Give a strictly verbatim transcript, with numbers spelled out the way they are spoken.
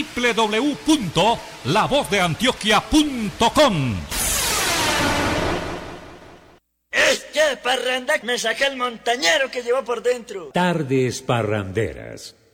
w w w punto la voz de antioquia punto com. Este parranda me saca el montañero que llevo por dentro. Tardes parranderas.